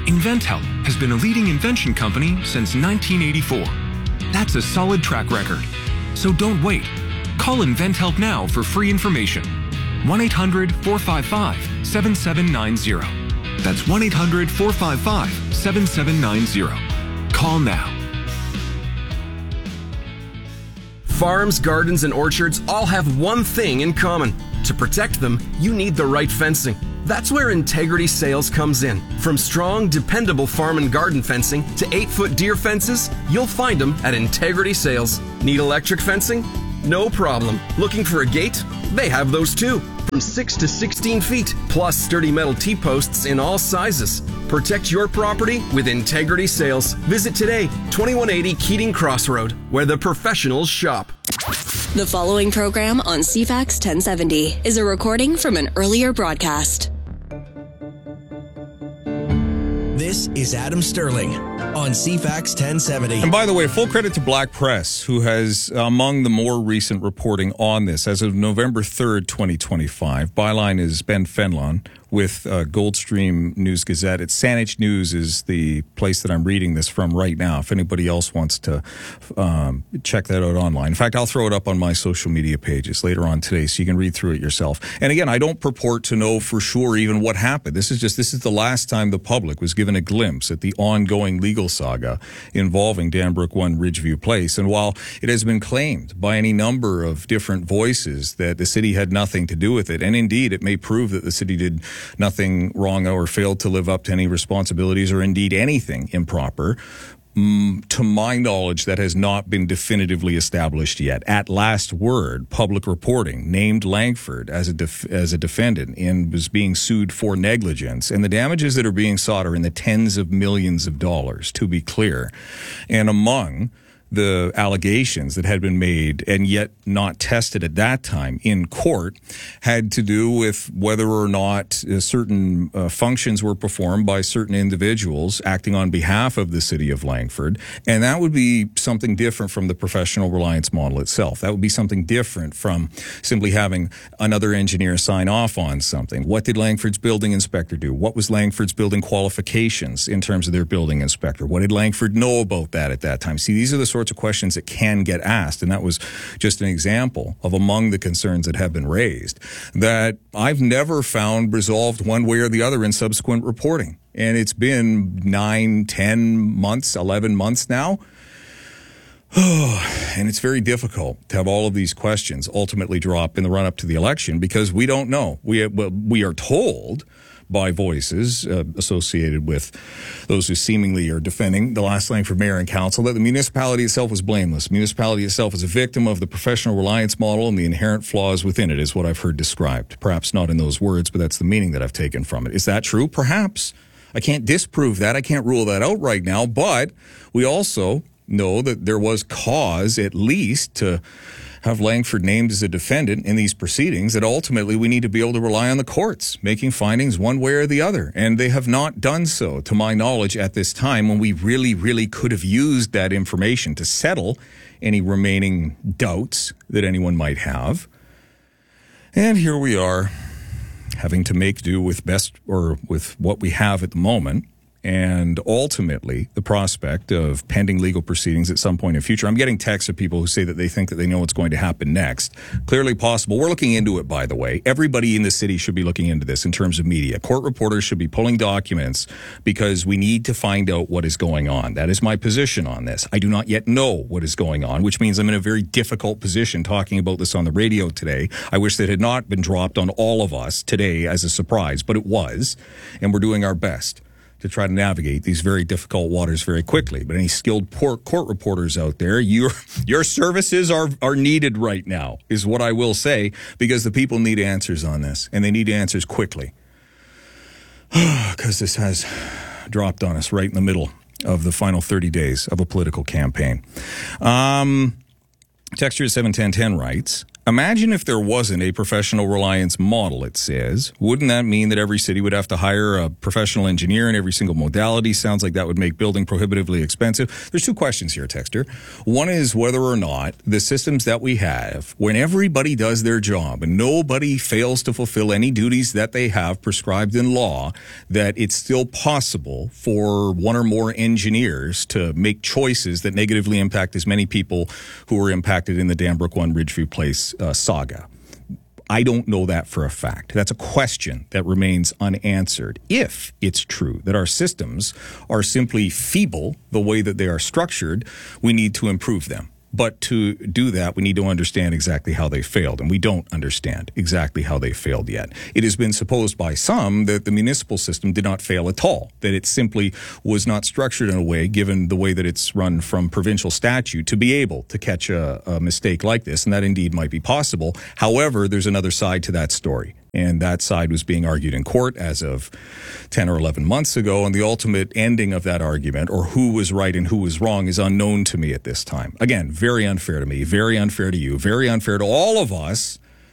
InventHelp has been a leading invention company since nineteen eighty-four. That's a solid track record. So don't wait. Call InventHelp now for free information. one eight hundred four five five seven seven nine zero. That's one eight hundred four five five seven seven nine zero. Call now. Farms, gardens, and orchards all have one thing in common. To protect them, you need the right fencing. That's where Integrity Sales comes in. From strong, dependable farm and garden fencing to eight-foot deer fences, you'll find them at Integrity Sales. Need electric fencing? No problem. Looking for a gate? They have those too. From six to sixteen feet, plus sturdy metal T-posts in all sizes. Protect your property with Integrity Sales. Visit today, twenty-one eighty Keating Crossroad, where the professionals shop. The following program on C FAX ten seventy is a recording from an earlier broadcast. This is Adam Sterling on C FAX ten seventy. And by the way, full credit to Black Press, who has, among the more recent reporting on this, as of November third, twenty twenty-five, byline is Ben Fenlon with uh, Goldstream News Gazette. It's Saanich News is the place that I'm reading this from right now, if anybody else wants to um, check that out online. In fact, I'll throw it up on my social media pages later on today so you can read through it yourself. And again, I don't purport to know for sure even what happened. This is just, this is the last time the public was given a glimpse at the ongoing legal saga involving Danbrook one Ridgeview Place. And while it has been claimed by any number of different voices that the city had nothing to do with it, and indeed it may prove that the city did nothing wrong or failed to live up to any responsibilities or indeed anything improper, Mm, to my knowledge, that has not been definitively established yet. At last word, public reporting named Langford as a def- as a defendant and was being sued for negligence. And the damages that are being sought are in the tens of millions of dollars, to be clear. And among the allegations that had been made and yet not tested at that time in court had to do with whether or not uh, certain uh, functions were performed by certain individuals acting on behalf of the city of Langford. And that would be something different from the professional reliance model itself. That would be something different from simply having another engineer sign off on something. What did Langford's building inspector do? What was Langford's building qualifications in terms of their building inspector? What did Langford know about that at that time? See, these are the sort sorts of questions that can get asked. And that was just an example of among the concerns that have been raised that I've never found resolved one way or the other in subsequent reporting. And it's been nine, ten months, eleven months now. And it's very difficult to have all of these questions ultimately drop in the run-up to the election because we don't know. We, we are told by voices uh, associated with those who seemingly are defending the last Langford mayor and council that the municipality itself was blameless. The municipality itself is a victim of the professional reliance model and the inherent flaws within it is what I've heard described. Perhaps not in those words, but that's the meaning that I've taken from it. Is that true? Perhaps. I can't disprove that. I can't rule that out right now, but we also know that there was cause at least to have Langford named as a defendant in these proceedings, that ultimately we need to be able to rely on the courts making findings one way or the other. And they have not done so, to my knowledge, at this time when we really, really could have used that information to settle any remaining doubts that anyone might have. And here we are, having to make do with best or with what we have at the moment. And ultimately, the prospect of pending legal proceedings at some point in the future. I'm getting texts of people who say that they think that they know what's going to happen next. Clearly possible. We're looking into it, by the way. Everybody in the city should be looking into this in terms of media. Court reporters should be pulling documents because we need to find out what is going on. That is my position on this. I do not yet know what is going on, which means I'm in a very difficult position talking about this on the radio today. I wish that it had not been dropped on all of us today as a surprise, but it was. And we're doing our best to try to navigate these very difficult waters very quickly. But any skilled court reporters out there, your your services are, are needed right now, is what I will say, because the people need answers on this, and they need answers quickly. Because this has dropped on us right in the middle of the final thirty days of a political campaign. Um... Texture seven ten ten writes, Imagine if there wasn't a professional reliance model, it says. Wouldn't that mean that every city would have to hire a professional engineer in every single modality? Sounds like that would make building prohibitively expensive. There's two questions here, Texter. One is whether or not the systems that we have, when everybody does their job and nobody fails to fulfill any duties that they have prescribed in law, that it's still possible for one or more engineers to make choices that negatively impact as many people who were impacted in the Danbrook one Ridgeview Place Uh, saga. I don't know that for a fact. That's a question that remains unanswered. If it's true that our systems are simply feeble the way that they are structured, we need to improve them. But to do that, we need to understand exactly how they failed, and we don't understand exactly how they failed yet. It has been supposed by some that the municipal system did not fail at all, that it simply was not structured in a way, given the way that it's run from provincial statute, to be able to catch a, a mistake like this, and that indeed might be possible. However, there's another side to that story. And that side was being argued in court as of ten or eleven months ago. And the ultimate ending of that argument, or who was right and who was wrong, is unknown to me at this time. Again, very unfair to me, very unfair to you, very unfair to all of us.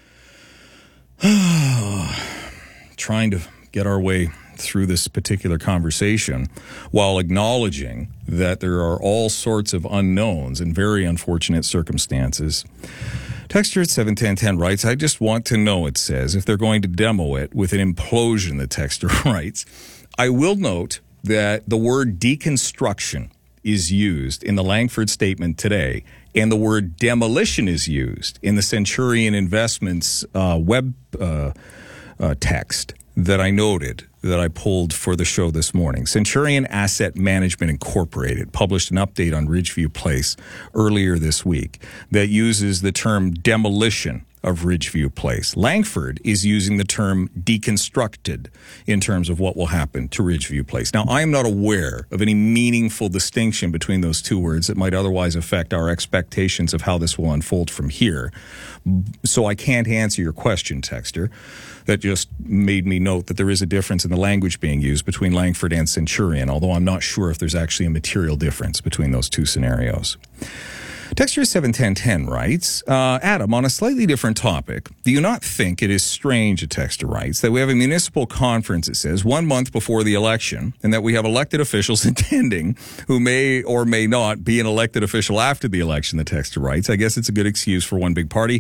Trying to get our way through this particular conversation while acknowledging that there are all sorts of unknowns and very unfortunate circumstances. Texture at seven ten ten writes, I just want to know, it says, if they're going to demo it with an implosion, the texter writes. I will note that the word deconstruction is used in the Langford statement today, and the word demolition is used in the Centurion Investments uh, web uh, uh, text that I noted, that I pulled for the show this morning. Centurion Asset Management Incorporated published an update on Ridgeview Place earlier this week that uses the term demolition of Ridgeview Place. Langford is using the term deconstructed in terms of what will happen to Ridgeview Place. Now, I am not aware of any meaningful distinction between those two words that might otherwise affect our expectations of how this will unfold from here. So I can't answer your question, Texter. That just made me note that there is a difference in the language being used between Langford and Centurion, although I'm not sure if there's actually a material difference between those two scenarios. Texture seven ten ten writes, uh, Adam, on a slightly different topic, do you not think it is strange, a texter writes, that we have a municipal conference, it says, one month before the election, and that we have elected officials attending who may or may not be an elected official after the election, the texter writes. I guess it's a good excuse for one big party.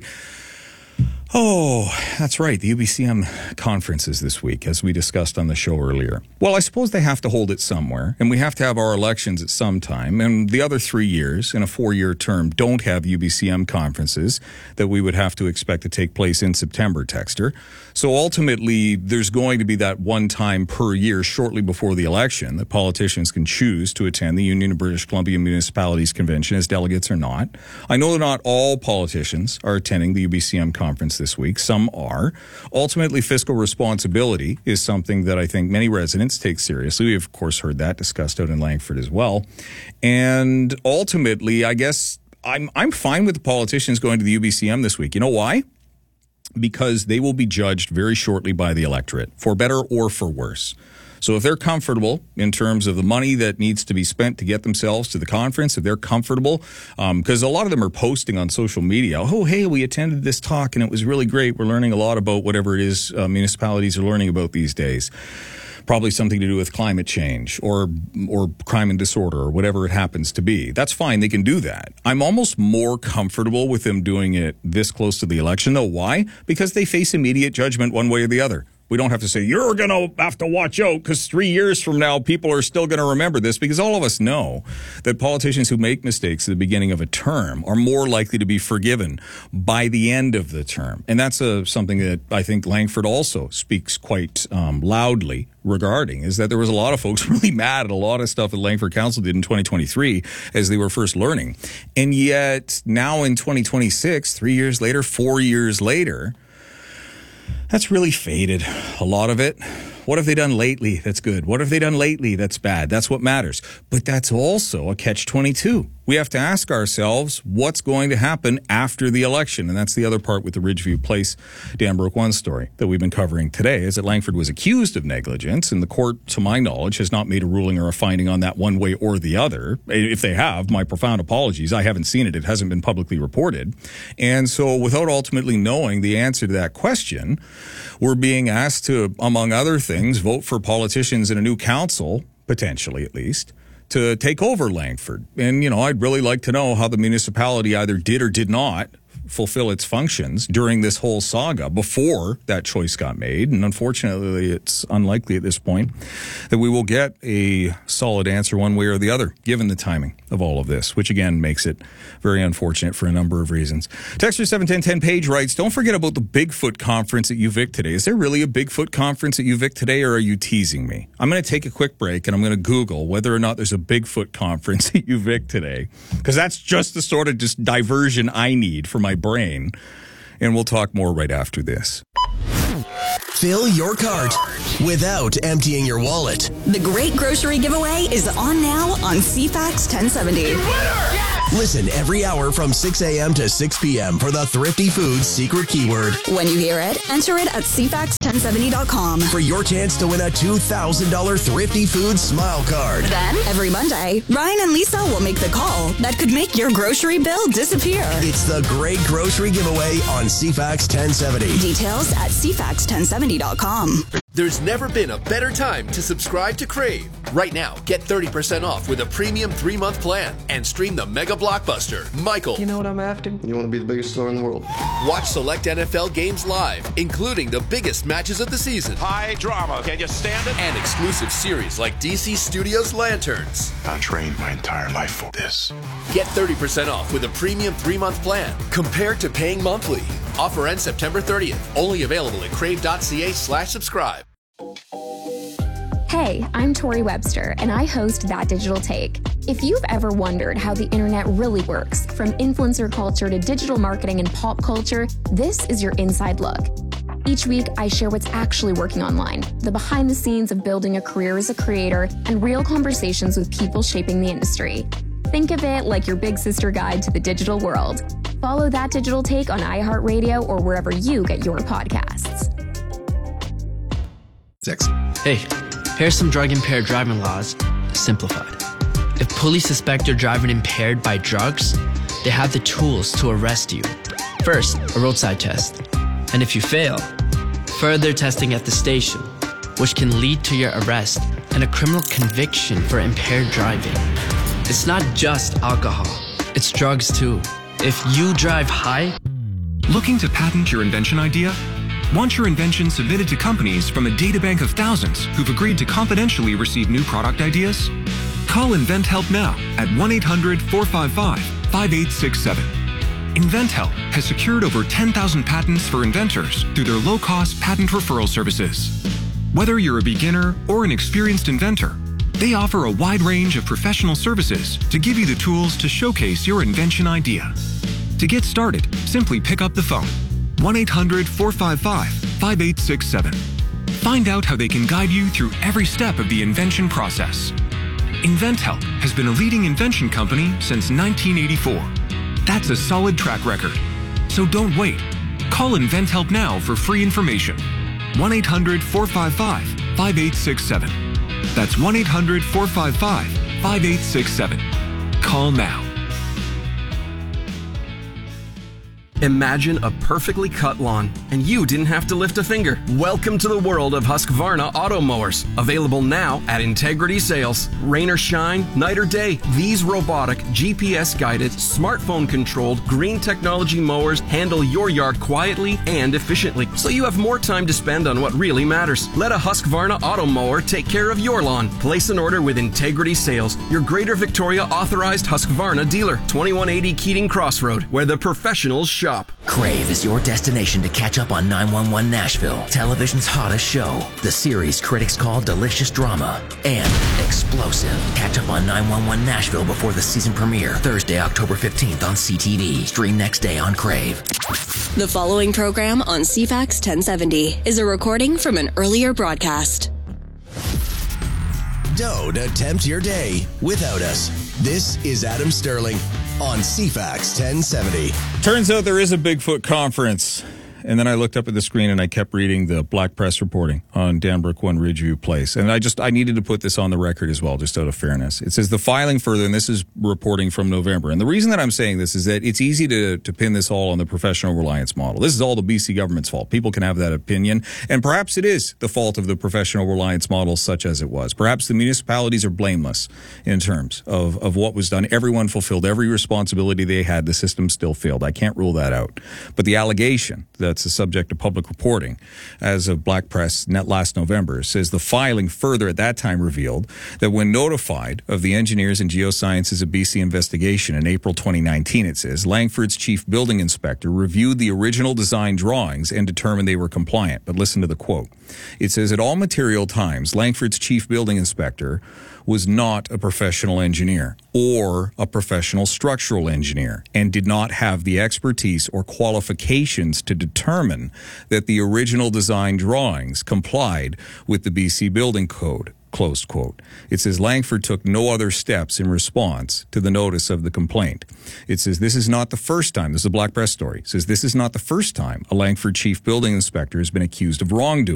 Oh, that's right. The U B C M conference is this week, as we discussed on the show earlier. Well, I suppose they have to hold it somewhere, and we have to have our elections at some time. And the other three years in a four-year term don't have U B C M conferences that we would have to expect to take place in September, Texter. So ultimately, there's going to be that one time per year shortly before the election that politicians can choose to attend the Union of British Columbia Municipalities Convention as delegates or not. I know that not all politicians are attending the U B C M conference this week. Some are. Ultimately, fiscal responsibility is something that I think many residents take seriously. We've, of course, heard that discussed out in Langford as well. And ultimately, I guess I'm I'm fine with the politicians going to the U B C M this week. You know why? Because they will be judged very shortly by the electorate, for better or for worse. So if they're comfortable in terms of the money that needs to be spent to get themselves to the conference, if they're comfortable, because um, a lot of them are posting on social media, oh, hey, we attended this talk and it was really great. We're learning a lot about whatever it is uh, municipalities are learning about these days. Probably something to do with climate change or or crime and disorder or whatever it happens to be. That's fine. They can do that. I'm almost more comfortable with them doing it this close to the election, though. Why? Because they face immediate judgment one way or the other. We don't have to say, you're going to have to watch out because three years from now, people are still going to remember this, because all of us know that politicians who make mistakes at the beginning of a term are more likely to be forgiven by the end of the term. And that's a, something that I think Langford also speaks quite um, loudly regarding, is that there was a lot of folks really mad at a lot of stuff that Langford Council did in twenty twenty-three as they were first learning. And yet now in twenty twenty-six, three years later, four years later, that's really faded. A lot of it, What have they done lately that's good? What have they done lately that's bad? That's what matters. But that's also a catch twenty-two. We have to ask ourselves what's going to happen after the election. And that's the other part with the Ridgeview Place Danbrook one story that we've been covering today, is that Langford was accused of negligence, and the court, to my knowledge, has not made a ruling or a finding on that one way or the other. If they have, my profound apologies. I haven't seen it. It hasn't been publicly reported. And so without ultimately knowing the answer to that question, we're being asked to, among other things, vote for politicians in a new council, potentially at least, to take over Langford. And, you know, I'd really like to know how the municipality either did or did not fulfill its functions during this whole saga before that choice got made. And unfortunately, it's unlikely at this point that we will get a solid answer one way or the other, given the timing of all of this, which again makes it very unfortunate for a number of reasons. Texter seven ten ten Page writes, don't forget about the Bigfoot conference at U Vic today. Is there really a Bigfoot conference at U Vic today, or are you teasing me? I'm going to take a quick break and I'm going to Google whether or not there's a Bigfoot conference at U Vic today, because that's just the sort of just diversion I need for my brain. And we'll talk more right after this. Fill your cart without emptying your wallet. The Great Grocery Giveaway is on now on C FAX ten seventy. Listen every hour from six a.m. to six p.m. for the Thrifty Foods secret keyword. When you hear it, enter it at C FAX ten seventy dot com for your chance to win a two thousand dollars Thrifty Foods Smile Card. Then, every Monday, Ryan and Lisa will make the call that could make your grocery bill disappear. It's the Great Grocery Giveaway on C FAX ten seventy. Details at C FAX ten seventy dot com. There's never been a better time to subscribe to Crave. Right now, get thirty percent off with a premium three-month plan and stream the mega blockbuster, Michael. You know what I'm after? You want to be the biggest star in the world. Watch select N F L games live, including the biggest matches of the season. High drama. Can you stand it? And exclusive series like D C Studios' Lanterns. I trained my entire life for this. Get thirty percent off with a premium three-month plan compared to paying monthly. Offer ends September thirtieth. Only available at crave.ca slash subscribe. Hey, I'm Tori Webster, and I host That Digital Take. If you've ever wondered how the internet really works, from influencer culture to digital marketing and pop culture, this is your inside look. Each week, I share what's actually working online, the behind the scenes of building a career as a creator, and real conversations with people shaping the industry. Think of it like your big sister guide to the digital world. Follow That Digital Take on iHeartRadio or wherever you get your podcasts. Six. Hey, here's some drug-impaired driving laws, simplified. If police suspect you're driving impaired by drugs, they have the tools to arrest you. First, a roadside test. And if you fail, further testing at the station, which can lead to your arrest and a criminal conviction for impaired driving. It's not just alcohol, it's drugs too. If you drive high... Looking to patent your invention idea? Want your invention submitted to companies from a databank of thousands who've agreed to confidentially receive new product ideas? Call InventHelp now at one eight hundred four five five five eight six seven. InventHelp has secured over ten thousand patents for inventors through their low-cost patent referral services. Whether you're a beginner or an experienced inventor, they offer a wide range of professional services to give you the tools to showcase your invention idea. To get started, simply pick up the phone, one eight hundred four five five five eight six seven. Find out how they can guide you through every step of the invention process. InventHelp has been a leading invention company since nineteen eighty-four. That's a solid track record. So don't wait. Call InventHelp now for free information. one eight hundred four five five five eight six seven. That's one eight hundred four five five five eight six seven. Call now. Imagine a perfectly cut lawn, and you didn't have to lift a finger. Welcome to the world of Husqvarna auto mowers. Available now at Integrity Sales. Rain or shine, night or day, these robotic, G P S-guided, smartphone-controlled, green technology mowers handle your yard quietly and efficiently, so you have more time to spend on what really matters. Let a Husqvarna auto mower take care of your lawn. Place an order with Integrity Sales, your Greater Victoria authorized Husqvarna dealer. twenty-one eighty Keating Crossroad, where the professionals shop. Crave is your destination to catch up on nine one one Nashville, television's hottest show. The series critics call delicious drama and explosive. Catch up on nine one one Nashville before the season premiere, Thursday, October fifteenth on C T V. Stream next day on Crave. The following program on C FAX ten seventy is a recording from an earlier broadcast. Don't attempt your day without us. This is Adam Sterling on C FAX ten seventy. Turns out there is a Bigfoot conference. And then I looked up at the screen and I kept reading the Black Press reporting on Danbrook one Ridgeview Place. And I just, I needed to put this on the record as well, just out of fairness. It says the filing further, and this is reporting from November. And the reason that I'm saying this is that it's easy to, to pin this all on the professional reliance model. This is all the B C government's fault. People can have that opinion. And perhaps it is the fault of the professional reliance model such as it was. Perhaps the municipalities are blameless in terms of, of what was done. Everyone fulfilled every responsibility they had. The system still failed. I can't rule that out. But the allegation that that's the subject of public reporting as of Black Press net last November says the filing further at that time revealed that when notified of the Engineers and Geosciences of B C investigation in April twenty nineteen, it says Langford's chief building inspector reviewed the original design drawings and determined they were compliant. But listen to the quote. It says, at all material times, Langford's chief building inspector was not a professional engineer or a professional structural engineer and did not have the expertise or qualifications to determine that the original design drawings complied with the B C Building Code. Closed quote. It says Langford took no other steps in response to the notice of the complaint. It says this is not the first time, this is a Black Press story, it says this is not the first time a Langford chief building inspector has been accused of wrongdoing.